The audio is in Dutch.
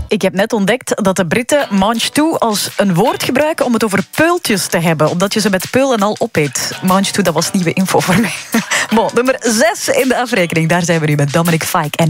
Ik heb net ontdekt dat de Britten mange tout als een woord gebruiken om het over peultjes te hebben, omdat je ze met peul en al opeet. Mange tout, dat was nieuwe info voor mij. Bon, nummer 6 in de afrekening. Daar zijn we nu met Dominic Fike en